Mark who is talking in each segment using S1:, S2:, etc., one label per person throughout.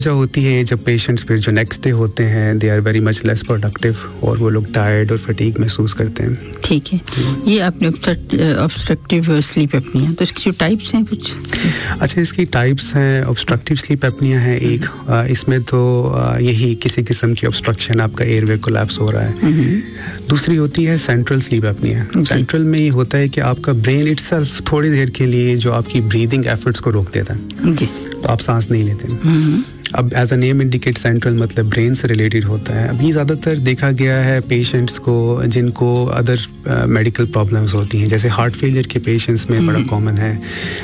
S1: होती है जब पेशेंट्स फिर जो नेक्स्ट डे होते हैं they are very much less productive और वो लोग टायर्ड और फटीग महसूस करते हैं.
S2: ठीक है. ये आपने ऑब्स्ट्रक्टिव स्लीप एपनिया, तो इसकी जो टाइप्स हैं कुछ?
S1: अच्छा, इसकी टाइप्स हैं. ऑब्स्ट्रक्टिव स्लीप एपनिया है एक, इसमें तो यही किसी किस्म की ऑब्स्ट्रक्शन, आपका एयरवे कोलैप्स हो रहा है. दूसरी होती है सेंट्रल स्लीप एपनिया. सेंट्रल में ये होता है कि आपका ब्रेन इटसेल्फ थोड़ी देर के लिए जो आपकी ब्रीदिंग एफर्ट्स को रोक देता है, तो आप सांस नहीं लेते. अब as a name indicate central मतलब ब्रेन से रिलेटेड होता है. अब ये ज़्यादातर देखा गया है पेशेंट्स को जिनको अदर मेडिकल प्रॉब्लम्स होती हैं, जैसे हार्ट फेलियर के पेशेंट्स में बड़ा कॉमन है.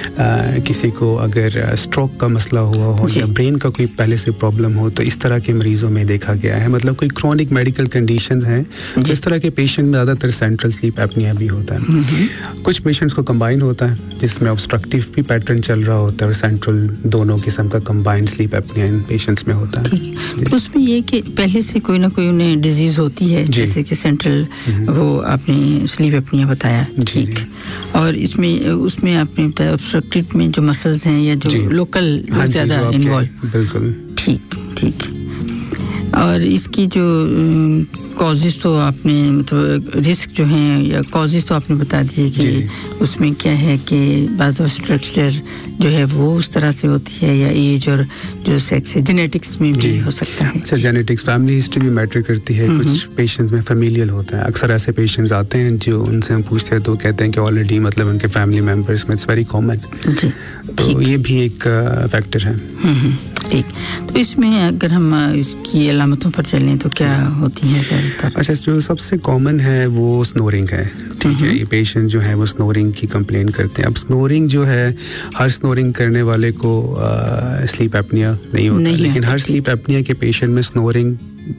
S1: किसी को अगर स्ट्रोक का मसला हुआ हो या ब्रेन का कोई पहले से प्रॉब्लम हो, तो इस तरह के मरीज़ों में देखा गया है. मतलब कोई क्रॉनिक मेडिकल कंडीशन है, तो इस तरह के पेशेंट में ज़्यादातर सेंट्रल स्लीप एपनिया भी होता है. कुछ पेशेंट्स को कंबाइन होता है जिसमें ऑब्स्ट्रक्टिव भी पैटर्न चल रहा होता है और सेंट्रल, दोनों किस्म का कंबाइंड स्लीप एपनिया पेशेंट्स में होता है.
S2: तो उसमें ये कि पहले से कोई ना कोई उन्हें डिजीज होती है, जैसे कि सेंट्रल वो आपने स्लीप एपनिया बताया. ठीक. और इसमें उसमें आपने बताया ऑब्स्ट्रक्टिव में जो मसल्स हैं या जो लोकल ज़्यादा इन्वॉल्व.
S1: बिल्कुल.
S2: ठीक. और इसकी जो कॉजेस तो आपने मतलब रिस्क जो हैं या कॉजेस तो आपने बता दिए कि उसमें क्या है कि बाज़ स्ट्रक्चर जो है वो उस तरह से होती है या एज और जो सेक्स है, जेनेटिक्स में भी हो सकता है.
S1: अच्छा, जेनेटिक्स, फैमिली हिस्ट्री भी मैटर करती है. कुछ पेशेंट्स में फैमिलियल होता है. अक्सर ऐसे पेशेंट्स आते हैं जो उनसे हम पूछते हैं तो कहते हैं कि ऑलरेडी मतलब उनके फैमिली मेम्बर्स में. It's very common. तो ये भी एक फैक्टर है.
S2: ठीक. तो इसमें अगर हम इसकी अलामतों पर चलें तो क्या होती हैं ज़्यादातर?
S1: अच्छा, जो सबसे कॉमन है वो स्नोरिंग है. ठीक है. ये पेशेंट जो है वो स्नोरिंग की कंप्लेन करते हैं. अब स्नोरिंग जो है, हर स्नोरिंग करने वाले को स्लीप एपनिया नहीं होता, लेकिन हर स्लीप एपनिया के पेशेंट में snoring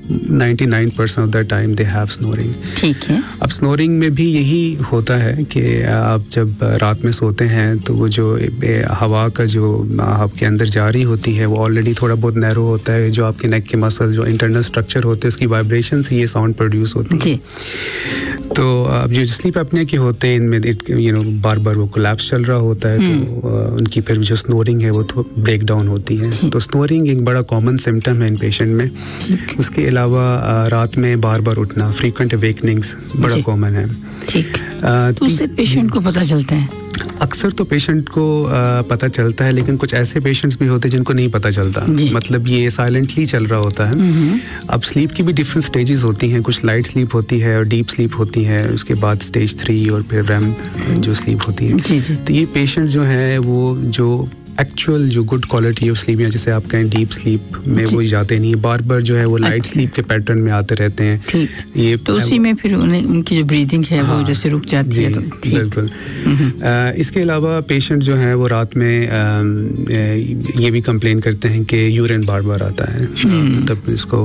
S1: 99% of the time they have snoring.
S2: ठीक है.
S1: अब स्नोरिंग में भी यही होता है कि आप जब रात में सोते हैं तो वो जो हवा का जो आपके अंदर जारी होती है वो ऑलरेडी थोड़ा बहुत नैरो होता है. जो आपके नेक के मसल जो इंटरनल स्ट्रक्चर होते हैं उसकी वाइब्रेशन से ये साउंड प्रोड्यूस होती है. तो अब जो स्लीप एपनिया के होते हैं इनमें बार बार वो कोलैप्स चल रहा होता है, तो उनकी फिर जो स्नोरिंग है वो ब्रेक डाउन होती है. तो स्नोरिंग एक बड़ा कॉमन सिम्टम है इन पेशेंट में. उसके अलावा रात में बार बार उठना, फ्रीक्वेंट अवेकनिंग्स बड़ा कॉमन है.
S2: ठीक. तो उससे पेशेंट को पता चलता है?
S1: अक्सर तो पेशेंट को पता चलता है, लेकिन कुछ ऐसे पेशेंट्स भी होते हैं जिनको नहीं पता चलता. मतलब ये साइलेंटली चल रहा होता है. अब स्लीप की भी डिफरेंट स्टेजेस होती हैं. कुछ लाइट स्लीप होती है और डीप स्लीप होती है. उसके बाद स्टेज 3 और फिर रैम जो स्लीप होती है. तो ये पेशेंट जो है वो जो एक्चुअल जो गुड क्वालिटी ऑफ स्लीप या जैसे आप कहें डीप स्लीप में वो जाते नहीं, बार बार जो है वो लाइट स्लीप के पैटर्न में आते रहते हैं. ये
S2: तो उसी में फिर उनकी जो ब्रीदिंग है वो जैसे रुक जाती है. तो
S1: बिल्कुल. इसके अलावा पेशेंट जो है वो रात में ये भी कंप्लेन करते हैं कि यूरिन बार बार आता है. मतलब इसको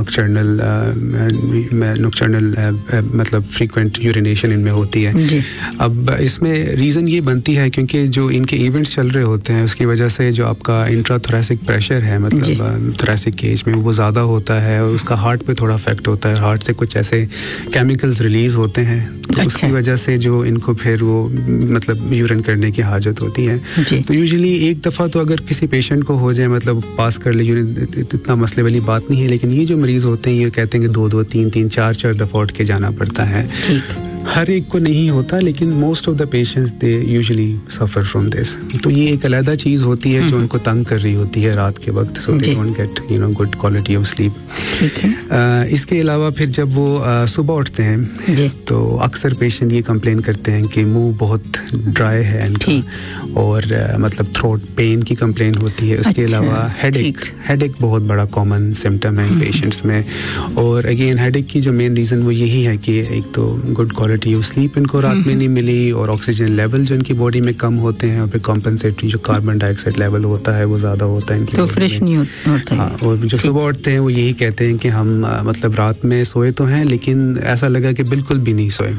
S1: नॉक्टर्नल मतलब फ्रीक्वेंट यूरिनेशन इनमें होती है. अब इसमें रीज़न ये बनती है क्योंकि जो इनके इवेंट्स चल रहे होते हैं की वजह से जो आपका इंट्राथोरेसिक प्रेशर है, मतलब थोरेसिक केज में वो ज़्यादा होता है और उसका हार्ट पे थोड़ा इफेक्ट होता है. हार्ट से कुछ ऐसे केमिकल्स रिलीज होते हैं, तो उसकी वजह से जो इनको फिर वो मतलब यूरिन करने की हाजत होती है. तो यूजुअली एक दफ़ा तो अगर किसी पेशेंट को हो जाए मतलब पास कर ले यूरिन, इतना मसले वाली बात नहीं है. लेकिन ये जो मरीज़ होते हैं ये कहते हैं कि 2-2, 3-3, 4-4 दफ़ा उठ के जाना पड़ता है. हर एक को नहीं होता, लेकिन most of the patients they usually suffer from this. तो ये एक अलग चीज़ होती है जो उनको तंग कर रही होती है रात के वक्त. सो they don't get good quality of sleep. इसके अलावा फिर जब वो सुबह उठते हैं तो अक्सर पेशेंट ये कंप्लेन करते हैं कि मुंह बहुत ड्राई है इनका, और मतलब थ्रोट पेन की कंप्लेन होती है. उसके अलावा हेडेक बहुत बड़ा कॉमन सिम्टम है पेशेंट्स में. और अगेन हेडेक की जो मेन रीज़न वो यही है कि एक तो गुड क्वालिटी ऑफ स्लीप इनको रात में नहीं मिली, और ऑक्सीजन लेवल जो इनकी बॉडी में कम होते हैं, और फिर कॉम्पनसेटरी जो कार्बन डाइऑक्साइड लेवल होता है वो ज़्यादा होता है इनकी,
S2: तो फ्रेश नहीं होता.
S1: हाँ, और जो सुबह उठते हैं वो यही कहते हैं कि हम मतलब रात में सोए तो हैं लेकिन ऐसा लगा कि बिल्कुल भी नहीं सोए.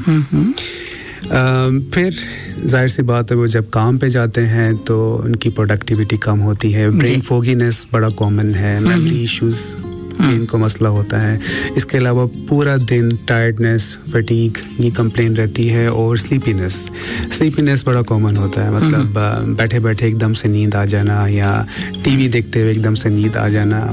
S1: फिर जाहिर सी बात है वो जब काम पे जाते हैं तो उनकी प्रोडक्टिविटी कम होती है. ब्रेन फोगीनेस बड़ा कॉमन है. मेमोरी इश्यूज इनको मसला होता है। इसके अलावा पूरा दिन टायर्डनेस, फटीग ये कंप्लेन रहती है, और स्लीपीनेस बड़ा कॉमन होता है, मतलब बैठे बैठे एकदम से नींद आ जाना या टीवी देखते हुए एकदम से नींद आ जाना।